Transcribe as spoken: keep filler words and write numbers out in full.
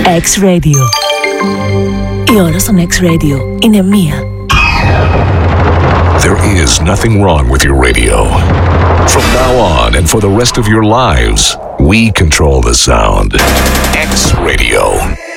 X-Radio. Η ώρα στον X-Radio είναι μία. There is nothing wrong with your radio. From now on and for the rest of your lives, we control the sound. X-Radio.